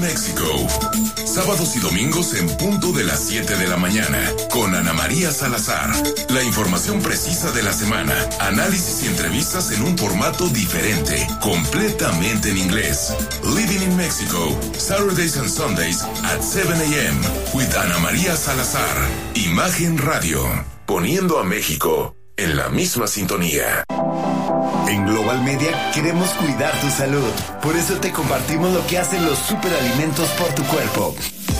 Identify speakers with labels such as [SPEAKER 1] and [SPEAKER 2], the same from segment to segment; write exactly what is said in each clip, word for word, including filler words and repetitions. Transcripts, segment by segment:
[SPEAKER 1] México. Sábados y domingos en punto de las siete de la mañana, con Ana María Salazar. La información precisa de la semana, análisis y entrevistas en un formato diferente, completamente en inglés. Living in Mexico, Saturdays and Sundays at seven a.m. with Ana María Salazar. Imagen Radio, poniendo a México en la misma sintonía.
[SPEAKER 2] En Global Media queremos cuidar tu salud. Por eso te compartimos lo que hacen los superalimentos por tu cuerpo.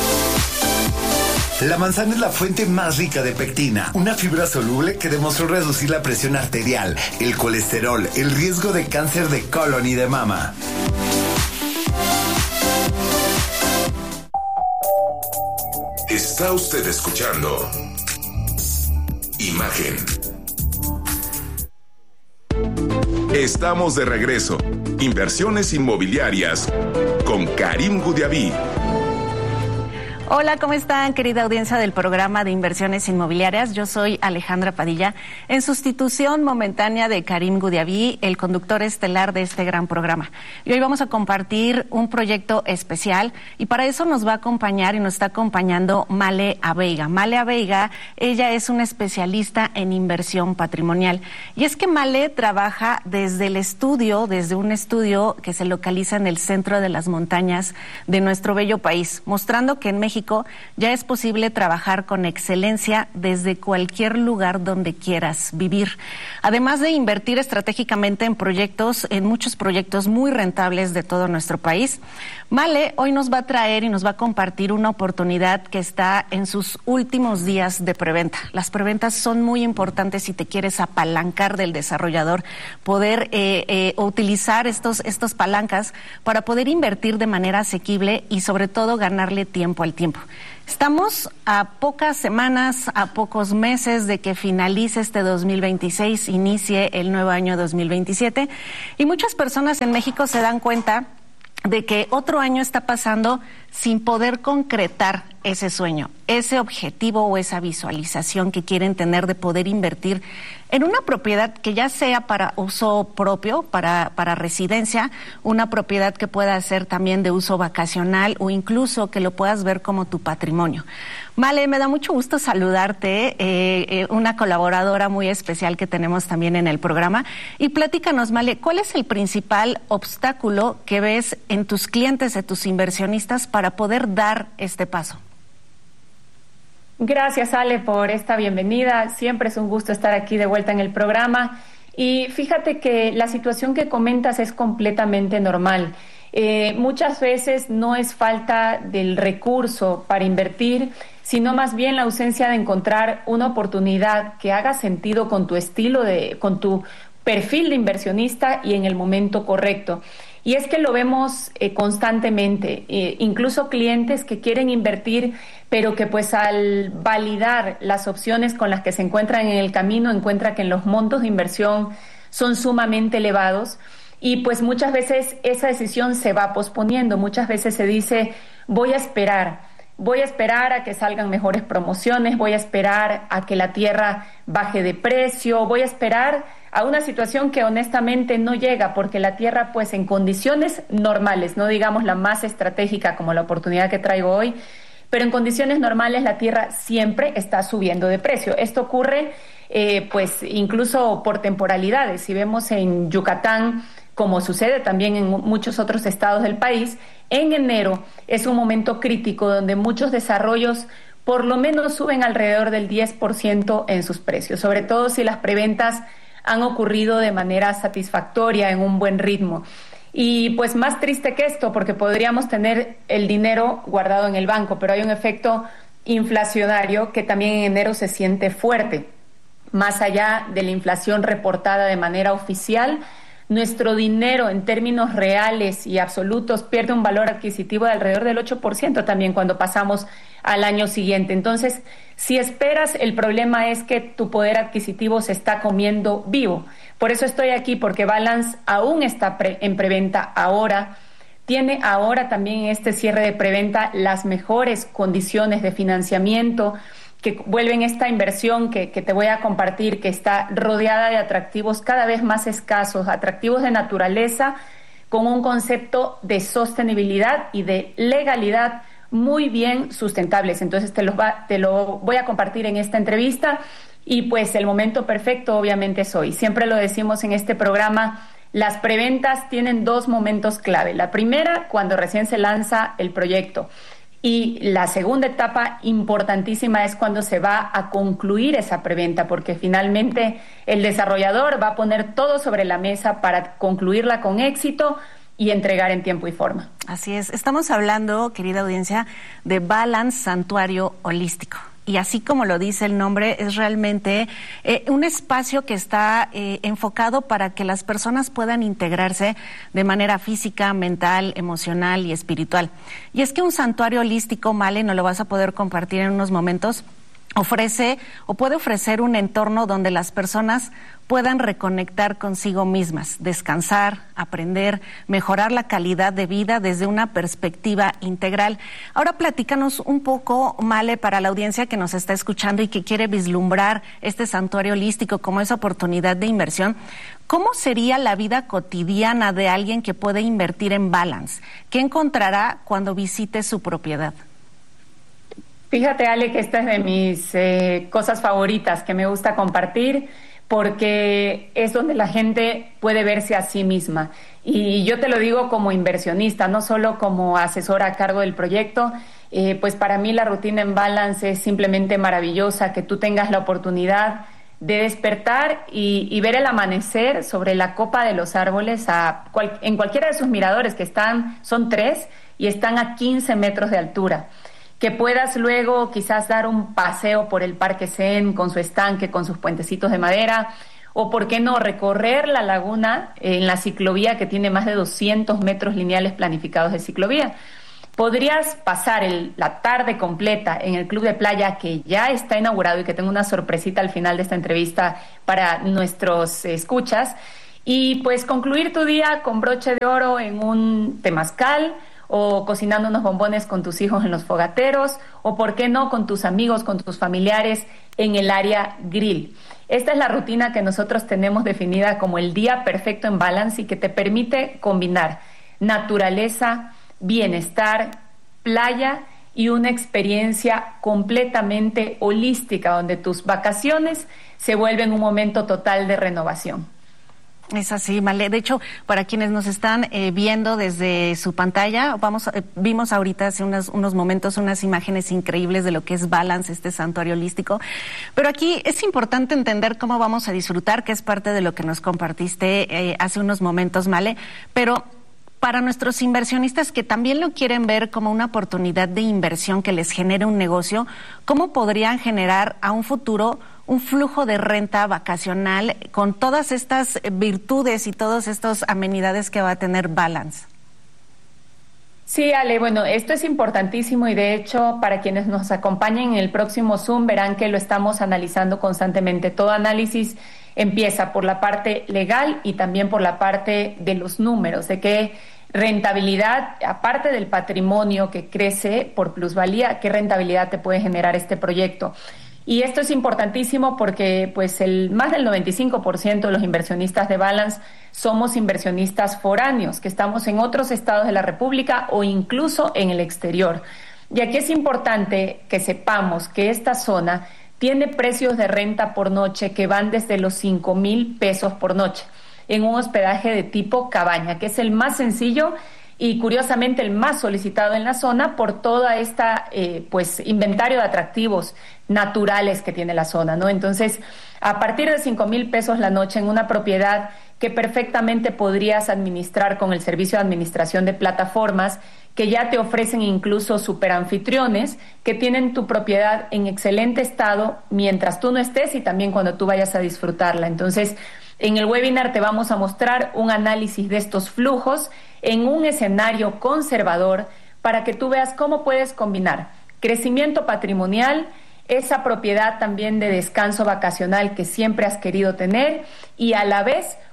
[SPEAKER 2] La manzana es la fuente más rica de pectina, una fibra soluble que demostró reducir la presión arterial, el colesterol, el riesgo de cáncer de colon y de mama.
[SPEAKER 1] Está usted escuchando Imagen. Estamos de regreso. Inversiones inmobiliarias con Karim Gudiaví.
[SPEAKER 3] Hola, ¿cómo están, querida audiencia del programa de Inversiones Inmobiliarias? Yo soy Alejandra Padilla, en sustitución momentánea de Karim Gudiaví, el conductor estelar de este gran programa. Y hoy vamos a compartir un proyecto especial, y para eso nos va a acompañar y nos está acompañando Male Abeiga. Male Abeiga, ella es una especialista en inversión patrimonial. Y es que Male trabaja desde el estudio, desde un estudio que se localiza en el centro de las montañas de nuestro bello país, mostrando que en México ya es posible trabajar con excelencia desde cualquier lugar donde quieras vivir. Además de invertir estratégicamente en proyectos, en muchos proyectos muy rentables de todo nuestro país, Male hoy nos va a traer y nos va a compartir una oportunidad que está en sus últimos días de preventa. Las preventas son muy importantes si te quieres apalancar del desarrollador, poder eh, eh, utilizar estos, estos palancas para poder invertir de manera asequible y sobre todo ganarle tiempo al tiempo. Estamos a pocas semanas, a pocos meses de que finalice este dos mil veintiséis, inicie el nuevo año dos mil veintisiete, y muchas personas en México se dan cuenta de que otro año está pasando sin poder concretar ese sueño, ese objetivo o esa visualización que quieren tener de poder invertir en una propiedad que ya sea para uso propio, para, para residencia, una propiedad que pueda ser también de uso vacacional o incluso que lo puedas ver como tu patrimonio. Male, me da mucho gusto saludarte, eh, eh, una colaboradora muy especial que tenemos también en el programa. Y platícanos, Male, ¿cuál es el principal obstáculo que ves en tus clientes, de tus inversionistas, para poder dar este paso?
[SPEAKER 4] Gracias, Ale, por esta bienvenida. Siempre es un gusto estar aquí de vuelta en el programa. Y fíjate que la situación que comentas es completamente normal. Eh, muchas veces no es falta del recurso para invertir, sino más bien la ausencia de encontrar una oportunidad que haga sentido con tu estilo, de, con tu perfil de inversionista y en el momento correcto. Y es que lo vemos eh, constantemente, eh, incluso clientes que quieren invertir, pero que pues al validar las opciones con las que se encuentran en el camino, encuentra que los montos de inversión son sumamente elevados y pues muchas veces esa decisión se va posponiendo. Muchas veces se dice, voy a esperar, voy a esperar a que salgan mejores promociones, voy a esperar a que la tierra baje de precio, voy a esperar a una situación que honestamente no llega, porque la tierra pues en condiciones normales, no digamos la más estratégica como la oportunidad que traigo hoy, pero en condiciones normales la tierra siempre está subiendo de precio. Esto ocurre eh, pues incluso por temporalidades. Si vemos en Yucatán, como sucede también en muchos otros estados del país, en enero es un momento crítico donde muchos desarrollos por lo menos suben alrededor del diez por ciento en sus precios, sobre todo si las preventas han ocurrido de manera satisfactoria, en un buen ritmo. Y pues más triste que esto, porque podríamos tener el dinero guardado en el banco, pero hay un efecto inflacionario que también en enero se siente fuerte. Más allá de la inflación reportada de manera oficial, nuestro dinero en términos reales y absolutos pierde un valor adquisitivo de alrededor del ocho por ciento también cuando pasamos al año siguiente. Entonces, si esperas, el problema es que tu poder adquisitivo se está comiendo vivo. Por eso estoy aquí, porque Balance aún está pre- en preventa ahora. Tiene ahora también en este cierre de preventa las mejores condiciones de financiamiento que vuelven esta inversión que, que te voy a compartir, que está rodeada de atractivos cada vez más escasos, atractivos de naturaleza, con un concepto de sostenibilidad y de legalidad muy bien sustentables. Entonces te, los va, te lo voy a compartir en esta entrevista y pues el momento perfecto obviamente es hoy. Siempre lo decimos en este programa, las preventas tienen dos momentos clave. La primera, cuando recién se lanza el proyecto. Y la segunda etapa importantísima es cuando se va a concluir esa preventa, porque finalmente el desarrollador va a poner todo sobre la mesa para concluirla con éxito y entregar en tiempo y forma.
[SPEAKER 3] Así es. Estamos hablando, querida audiencia, de Balance Santuario Holístico. Y así como lo dice el nombre, es realmente eh, un espacio que está eh, enfocado para que las personas puedan integrarse de manera física, mental, emocional y espiritual. Y es que un santuario holístico, Male, no lo vas a poder compartir en unos momentos, ofrece o puede ofrecer un entorno donde las personas puedan reconectar consigo mismas, descansar, aprender, mejorar la calidad de vida desde una perspectiva integral. Ahora platícanos un poco, Male, para la audiencia que nos está escuchando y que quiere vislumbrar este santuario holístico como esa oportunidad de inversión. ¿Cómo sería la vida cotidiana de alguien que puede invertir en Balance? ¿Qué encontrará cuando visite su propiedad?
[SPEAKER 4] Fíjate, Ale, que esta es de mis eh, cosas favoritas que me gusta compartir porque es donde la gente puede verse a sí misma. Y yo te lo digo como inversionista, no solo como asesora a cargo del proyecto, eh, pues para mí la rutina en Balance es simplemente maravillosa, que tú tengas la oportunidad de despertar y, y ver el amanecer sobre la copa de los árboles a cual, en cualquiera de sus miradores, que están, son tres y están a quince metros de altura. Que puedas luego quizás dar un paseo por el Parque Zen con su estanque, con sus puentecitos de madera, o por qué no recorrer la laguna en la ciclovía que tiene más de doscientos metros lineales planificados de ciclovía. Podrías pasar el, la tarde completa en el Club de Playa que ya está inaugurado y que tengo una sorpresita al final de esta entrevista para nuestros eh, escuchas, y pues concluir tu día con broche de oro en un temazcal, o cocinando unos bombones con tus hijos en los fogateros, o por qué no con tus amigos, con tus familiares en el área grill. Esta es la rutina que nosotros tenemos definida como el día perfecto en Balance y que te permite combinar naturaleza, bienestar, playa y una experiencia completamente holística donde tus vacaciones se vuelven un momento total de renovación.
[SPEAKER 3] Es así, Male. De hecho, para quienes nos están eh, viendo desde su pantalla, vamos, eh, vimos ahorita hace unos, unos momentos unas imágenes increíbles de lo que es Balance, este santuario holístico. Pero aquí es importante entender cómo vamos a disfrutar, que es parte de lo que nos compartiste eh, hace unos momentos, Male. Pero para nuestros inversionistas que también lo quieren ver como una oportunidad de inversión que les genere un negocio, ¿cómo podrían generar a un futuro un flujo de renta vacacional con todas estas virtudes y todas estas amenidades que va a tener Balance?
[SPEAKER 4] Sí, Ale, bueno, esto es importantísimo y de hecho para quienes nos acompañen en el próximo Zoom verán que lo estamos analizando constantemente. Todo análisis empieza por la parte legal y también por la parte de los números, de qué rentabilidad, aparte del patrimonio que crece por plusvalía, qué rentabilidad te puede generar este proyecto. Y esto es importantísimo porque pues el más del noventa y cinco por ciento de los inversionistas de Balance somos inversionistas foráneos, que estamos en otros estados de la República o incluso en el exterior. Y aquí es importante que sepamos que esta zona tiene precios de renta por noche que van desde los cinco mil pesos por noche en un hospedaje de tipo cabaña, que es el más sencillo y curiosamente el más solicitado en la zona por toda esta eh, pues inventario de atractivos naturales que tiene la zona, ¿no? Entonces, a partir de cinco mil pesos la noche en una propiedad que perfectamente podrías administrar con el servicio de administración de plataformas que ya te ofrecen incluso superanfitriones que tienen tu propiedad en excelente estado mientras tú no estés y también cuando tú vayas a disfrutarla. Entonces, en el webinar te vamos a mostrar un análisis de estos flujos en un escenario conservador para que tú veas cómo puedes combinar crecimiento patrimonial, esa propiedad también de descanso vacacional que siempre has querido tener y a la vez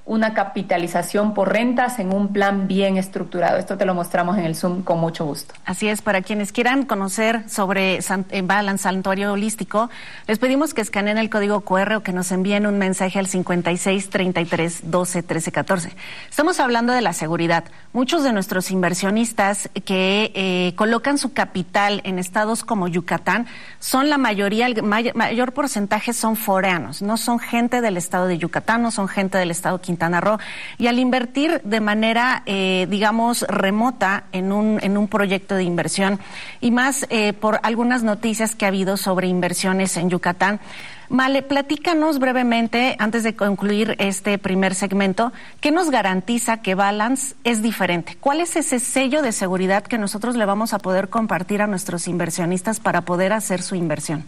[SPEAKER 4] una capitalización por rentas en un plan bien estructurado. Esto te lo mostramos en el Zoom con mucho gusto.
[SPEAKER 3] Así es, para quienes quieran conocer sobre Balance Santuario Holístico, les pedimos que escaneen el código cu erre o que nos envíen un mensaje al cincuenta y seis, treinta y tres, doce, trece, catorce. Estamos hablando de la seguridad. Muchos de nuestros inversionistas que eh, colocan su capital en estados como Yucatán son la mayoría, el may- mayor porcentaje son foráneos, no son gente del estado de Yucatán, no son gente del estado de Quintana Roo, y al invertir de manera, eh, digamos, remota en un, en un proyecto de inversión, y más eh, por algunas noticias que ha habido sobre inversiones en Yucatán. Male, platícanos brevemente, antes de concluir este primer segmento, ¿qué nos garantiza que Balance es diferente? ¿Cuál es ese sello de seguridad que nosotros le vamos a poder compartir a nuestros inversionistas para poder hacer su inversión?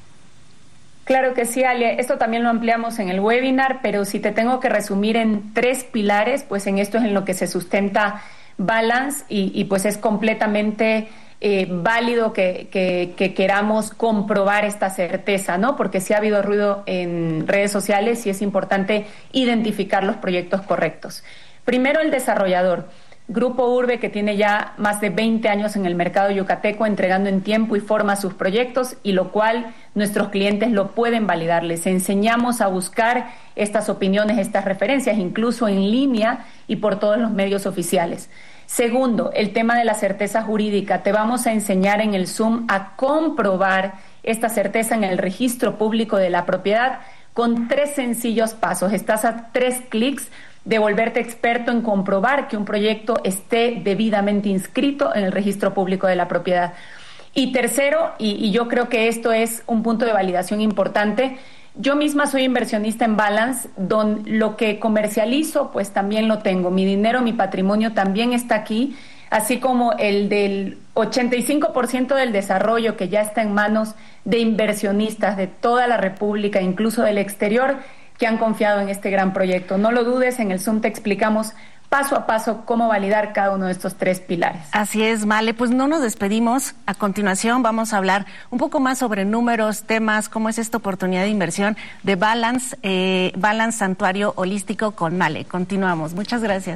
[SPEAKER 4] Claro que sí, Ale. Esto también lo ampliamos en el webinar, pero si te tengo que resumir en tres pilares, pues en esto es en lo que se sustenta Balance y, y pues es completamente eh, válido que, que, que queramos comprobar esta certeza, ¿no? Porque sí ha habido ruido en redes sociales y es importante identificar los proyectos correctos. Primero, el desarrollador. Grupo Urbe, que tiene ya más de veinte años en el mercado yucateco entregando en tiempo y forma sus proyectos, y lo cual nuestros clientes lo pueden validar. Les enseñamos a buscar estas opiniones, estas referencias, incluso en línea y por todos los medios oficiales. Segundo, el tema de la certeza jurídica. Te vamos a enseñar en el Zoom a comprobar esta certeza en el registro público de la propiedad con tres sencillos pasos. Estás a tres clics de volverte experto en comprobar que un proyecto esté debidamente inscrito en el registro público de la propiedad. Y tercero, y, y yo creo que esto es un punto de validación importante, yo misma soy inversionista en Balance, donde lo que comercializo pues también lo tengo, mi dinero, mi patrimonio también está aquí, así como el del ochenta y cinco por ciento del desarrollo que ya está en manos de inversionistas de toda la República, incluso del exterior, que han confiado en este gran proyecto. No lo dudes, en el Zoom te explicamos paso a paso cómo validar cada uno de estos tres pilares.
[SPEAKER 3] Así es, Male, pues no nos despedimos. A continuación vamos a hablar un poco más sobre números, temas, cómo es esta oportunidad de inversión de Balance, eh, Balance Santuario Holístico con Male. Continuamos. Muchas gracias.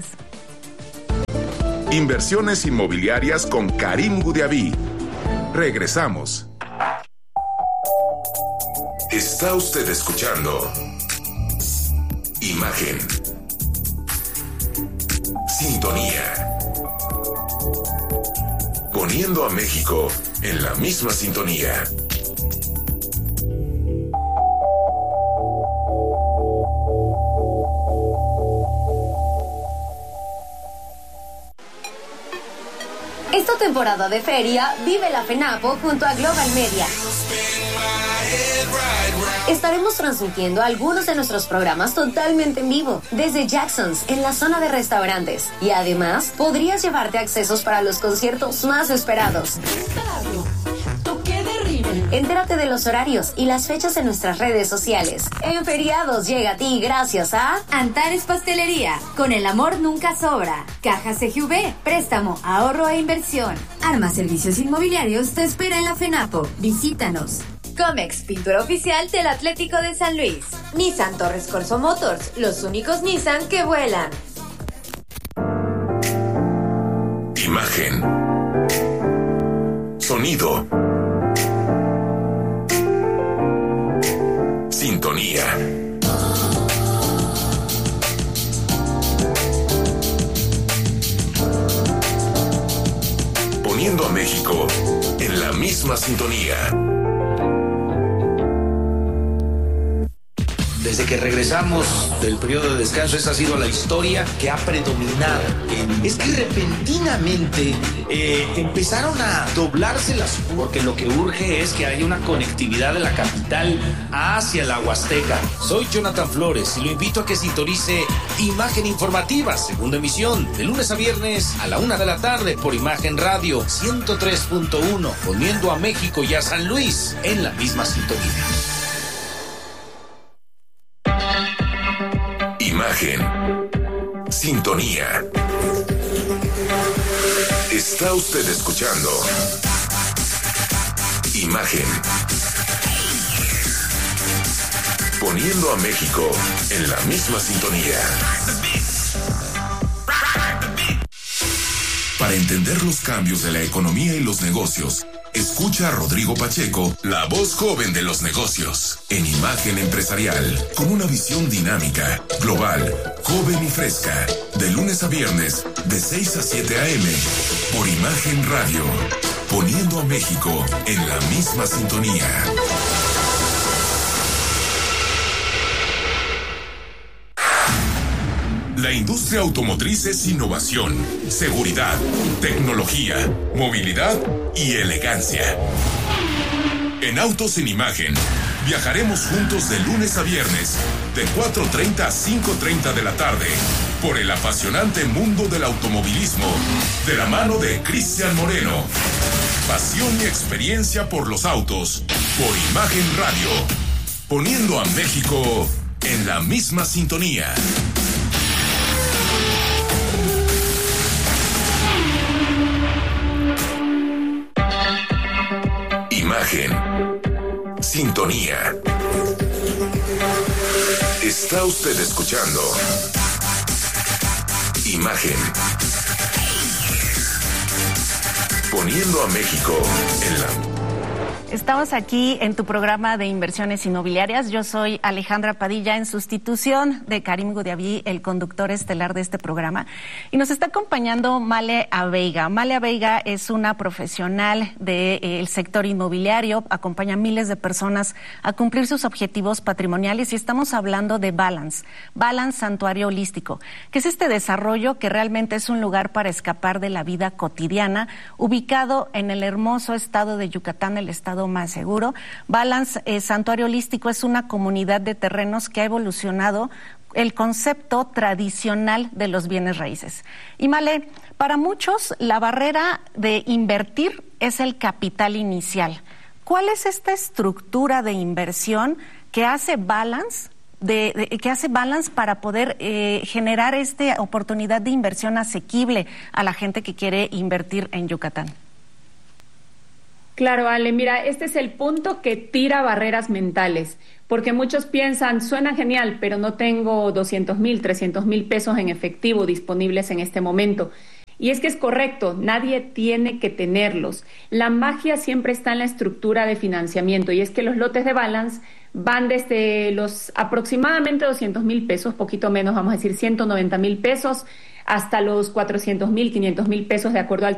[SPEAKER 1] Inversiones inmobiliarias con Karim Gudiaví. Regresamos. Está usted escuchando Imagen. Sintonía. Poniendo a México en la misma sintonía.
[SPEAKER 5] Esta temporada de feria, vive la FENAPO junto a Global Media. Estaremos transmitiendo algunos de nuestros programas totalmente en vivo, desde Jackson's, en la zona de restaurantes. Y además, podrías llevarte accesos para los conciertos más esperados. Entérate de los horarios y las fechas en nuestras redes sociales. En Feriados llega a ti gracias a
[SPEAKER 6] Antares Pastelería, con el amor nunca sobra. Caja C G V, préstamo, ahorro e inversión. Arma Servicios Inmobiliarios te espera en la FENAPO. Visítanos. Comex, pintura oficial del Atlético de San Luis. Nissan Torres Corso Motors, los únicos Nissan que vuelan.
[SPEAKER 1] Imagen. Sonido. Sintonía. Poniendo a México en la misma sintonía.
[SPEAKER 7] Desde que regresamos del periodo de descanso, esa ha sido la historia que ha predominado. Es que repentinamente eh, empezaron a doblarse las... Porque lo que urge es que haya una conectividad de la capital hacia la Huasteca. Soy Jonathan Flores y lo invito a que sintonice Imagen Informativa, segunda emisión, de lunes a viernes a la una de la tarde por Imagen Radio ciento tres punto uno, poniendo a México y a San Luis en la misma sintonía.
[SPEAKER 1] Imagen. Sintonía. Está usted escuchando Imagen. Poniendo a México en la misma sintonía. Para entender los cambios de la economía y los negocios, escucha a Rodrigo Pacheco, la voz joven de los negocios, en Imagen Empresarial, con una visión dinámica, global, joven y fresca, de lunes a viernes, de seis a siete a eme, por Imagen Radio, poniendo a México en la misma sintonía. La industria automotriz es innovación, seguridad, tecnología, movilidad y elegancia. En Autos en Imagen, viajaremos juntos de lunes a viernes, de cuatro treinta a cinco treinta de la tarde, por el apasionante mundo del automovilismo, de la mano de Cristian Moreno. Pasión y experiencia por los autos, por Imagen Radio, poniendo a México en la misma sintonía. Imagen. Sintonía. Está usted escuchando Imagen. Poniendo a México en la...
[SPEAKER 3] Estamos aquí en tu programa de inversiones inmobiliarias. Yo soy Alejandra Padilla, en sustitución de Karim Gudiaví, el conductor estelar de este programa. Y nos está acompañando Male Aveiga. Male Aveiga es una profesional del eh, sector inmobiliario, acompaña a miles de personas a cumplir sus objetivos patrimoniales, y estamos hablando de Balance, Balance Santuario Holístico, que es este desarrollo que realmente es un lugar para escapar de la vida cotidiana, ubicado en el hermoso estado de Yucatán, el estado más seguro. Balance eh, Santuario Holístico es una comunidad de terrenos que ha evolucionado el concepto tradicional de los bienes raíces. Y Male, para muchos la barrera de invertir es el capital inicial. ¿Cuál es esta estructura de inversión que hace Balance, de, de, que hace Balance para poder eh, generar esta oportunidad de inversión asequible a la gente que quiere invertir en Yucatán?
[SPEAKER 4] Claro, Ale, mira, este es el punto que tira barreras mentales, porque muchos piensan, suena genial, pero no tengo doscientos mil, trescientos mil pesos en efectivo disponibles en este momento. Y es que es correcto, nadie tiene que tenerlos. La magia siempre está en la estructura de financiamiento, y es que los lotes de Balance van desde los aproximadamente doscientos mil pesos, poquito menos, vamos a decir ciento noventa mil pesos, hasta los cuatrocientos mil, quinientos mil pesos, de acuerdo al